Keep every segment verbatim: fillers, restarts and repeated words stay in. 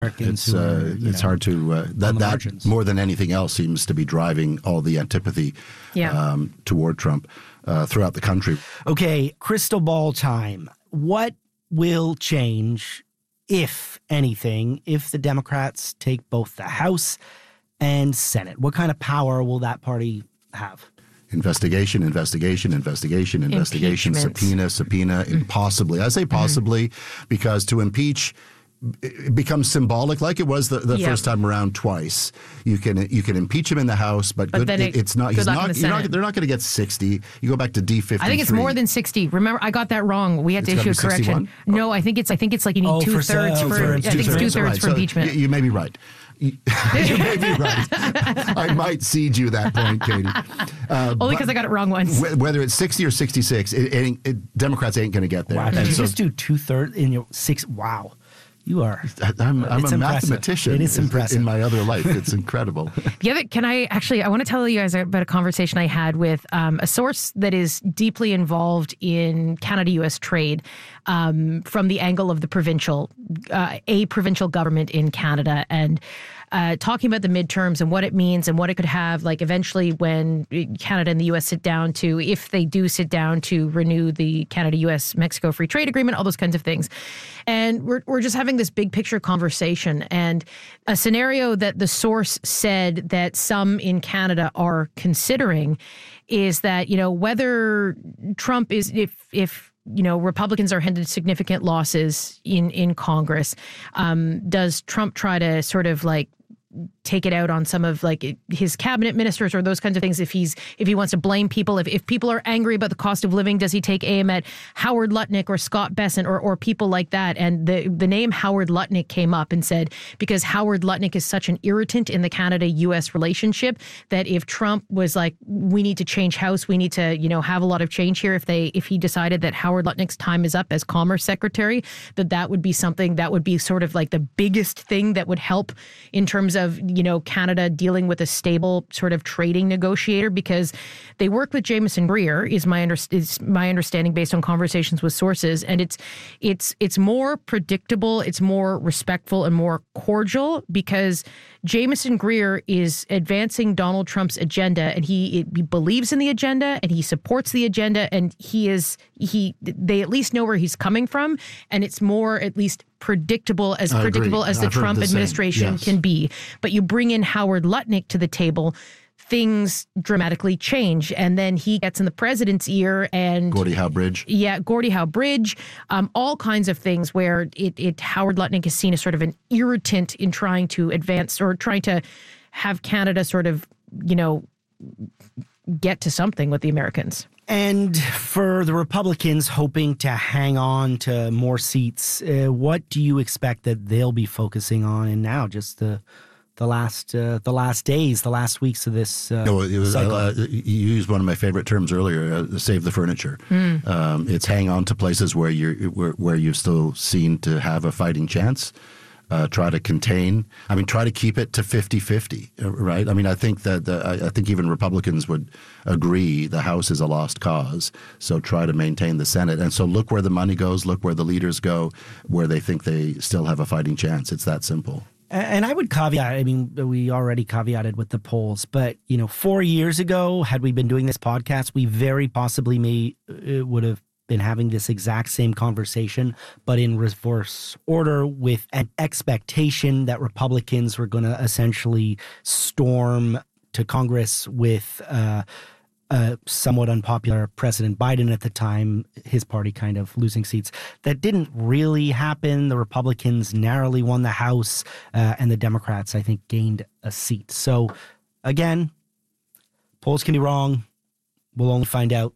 It's uh, are, it's know, hard to uh, that that more than anything else seems to be driving all the antipathy yeah. um, toward Trump uh, throughout the country. Okay, crystal ball time. What will change, if anything, if the Democrats take both the House and Senate? What kind of power will that party have? Investigation, investigation, investigation, investigation, subpoena, subpoena, mm. possibly. I say possibly mm. because to impeach it becomes symbolic, like it was the, the yep. first time around twice. You can you can impeach him in the House, but, but good, then it, it's not. He's not, the not. They're not going to get sixty. You go back to D fifty-three. I think it's more than sixty. Remember, I got that wrong. We had it's to issue a correction. Oh. No, I think it's. I think it's like you need oh, two for thirds so, for. for I think it's two thirds right. for so impeachment. You, you may be right. You, you may be right. I might cede you that point, Katie. Uh, Only because I got it wrong once. W- whether it's sixty or sixty-six, it, it, it, Democrats ain't going to get there. Wow. Did you so, just do two thirds in your six? Wow. You are. I'm, I'm a impressive. mathematician. It is impressive. In my other life, it's incredible. The other, can I actually, I want to tell you guys about a conversation I had with um, a source that is deeply involved in Canada-U S trade um, from the angle of the provincial, uh, a provincial government in Canada. And Uh, talking about the midterms and what it means and what it could have, like eventually when Canada and the U S sit down to, if they do sit down to renew the Canada-U S-Mexico Free Trade Agreement, all those kinds of things. And we're we're just having this big picture conversation. And a scenario that the source said that some in Canada are considering is that, you know, whether Trump is, if if you know, Republicans are handed significant losses in, in Congress, um, does Trump try to sort of like take it out on some of like his cabinet ministers or those kinds of things? If he's if he wants to blame people, if, if people are angry about the cost of living, does he take aim at Howard Lutnick or Scott Bessent or or people like that? And the the name Howard Lutnick came up and said, because Howard Lutnick is such an irritant in the Canada-U S relationship that if Trump was like, we need to change house, we need to, you know, have a lot of change here, if they if he decided that Howard Lutnick's time is up as Commerce Secretary, that that would be something that would be sort of like the biggest thing that would help in terms of, you know, Canada dealing with a stable sort of trading negotiator, because they work with Jameson Greer, is my under, is my understanding based on conversations with sources, and it's it's it's more predictable, it's more respectful and more cordial, because Jameson Greer is advancing Donald Trump's agenda, and he, he believes in the agenda and he supports the agenda, and he is he they at least know where he's coming from, and it's more at least predictable as I predictable agree. as the I've heard Trump the administration yes. can be. But you bring in Howard Lutnick to the table, things dramatically change. And then he gets in the president's ear and Gordie Howe Bridge. Yeah, Gordie Howe Bridge, um, all kinds of things where it, it Howard Lutnick is seen as sort of an irritant in trying to advance or trying to have Canada sort of, you know, get to something with the Americans. And for the Republicans hoping to hang on to more seats, uh, what do you expect that they'll be focusing on? And now, just the the last uh, the last days, the last weeks of this uh, no, it was, cycle. Uh, you used one of my favorite terms earlier, uh, save the furniture. Mm. Um, it's hang on to places where you're where, where you've still seen to have a fighting chance. Uh, try to contain, I mean, try to keep it to fifty-fifty, right? I mean, I think that the, I, I think even Republicans would agree the House is a lost cause. So try to maintain the Senate. And so look where the money goes, look where the leaders go, where they think they still have a fighting chance. It's that simple. And I would caveat, I mean, we already caveated with the polls, but, you know, four years ago, had we been doing this podcast, we very possibly may uh, would have been having this exact same conversation, but in reverse order, with an expectation that Republicans were going to essentially storm to Congress with uh, uh, somewhat unpopular President Biden at the time, his party kind of losing seats. That didn't really happen. The Republicans narrowly won the House, uh, and the Democrats, I think, gained a seat. So, again, polls can be wrong. We'll only find out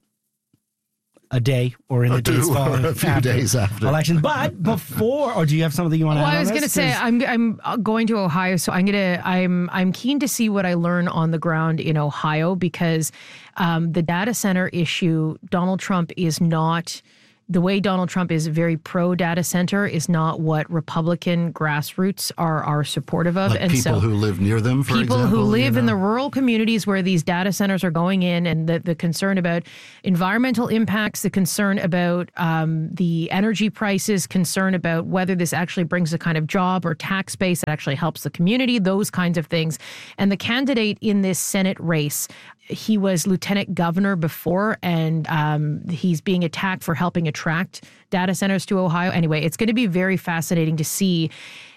a day or in the days following, a few after days after election. But before, or do you have something you want to well, add? I was going to say I'm I'm going to Ohio, so I'm gonna I'm I'm keen to see what I learn on the ground in Ohio, because um, the data center issue, Donald Trump is not the way Donald Trump is very pro data center is not what Republican grassroots are are supportive of. Like and people so who live near them, for people example, who live you know? in the rural communities where these data centers are going in, and the, the concern about environmental impacts, the concern about um, the energy prices, concern about whether this actually brings a kind of job or tax base that actually helps the community, those kinds of things. And the candidate in this Senate race, he was lieutenant governor before, and um, he's being attacked for helping attract data centers to Ohio. Anyway, it's going to be very fascinating to see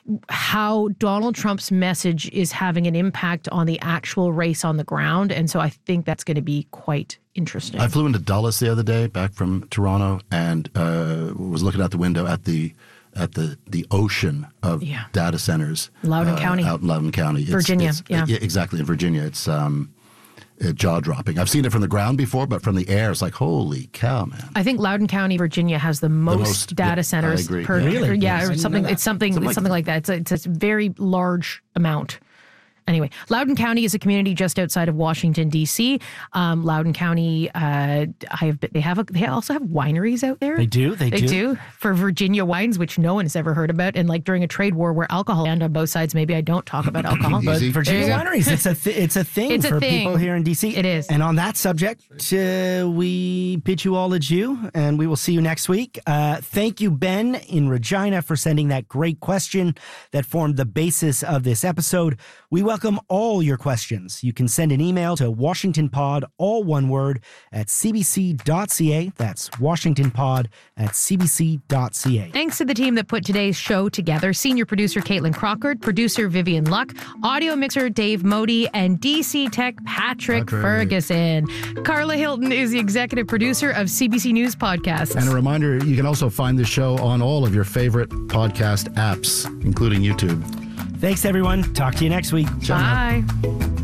how Donald Trump's message is having an impact on the actual race on the ground. And so I think that's going to be quite interesting. I flew into Dulles the other day, back from Toronto, and uh, was looking out the window at the at the, the ocean of Yeah. data centers. Loudoun uh, County. Out in Loudoun County. It's, Virginia, it's, yeah. Exactly, in Virginia. It's um, uh, jaw-dropping. I've seen it from the ground before, but from the air, it's like, holy cow, man. I think Loudoun County, Virginia, has the most, most- data yeah, centers I agree. per Yeah. Really? or, yeah, Yes, I or didn't something. know that. It's something. Something It's like something like that. It's a, it's a very large amount. Anyway, Loudoun County is a community just outside of Washington D C. Um, Loudoun County, uh, I have they have a, they also have wineries out there. They do. They, They do. do for Virginia wines, which no one has ever heard about. And like during a trade war where alcohol and on both sides, maybe I don't talk about alcohol. But Easy. Virginia There you go. wineries, it's a th- it's a thing It's a for thing. people here in D C. It is. And on that subject, uh, we bid you all adieu, and we will see you next week. Uh, thank you, Ben in Regina, for sending that great question that formed the basis of this episode. We welcome all your questions. You can send an email to WashingtonPod, all one word, at c b c dot c a. That's WashingtonPod at c b c dot c a. Thanks to the team that put today's show together. Senior producer Caitlin Crockard, producer Vivian Luck, audio mixer Dave Modi, and D C Tech Patrick, Patrick. Ferguson. Carla Hilton is the executive producer of C B C News Podcasts. And a reminder, you can also find the show on all of your favorite podcast apps, including YouTube. Thanks, everyone. Talk to you next week. Bye.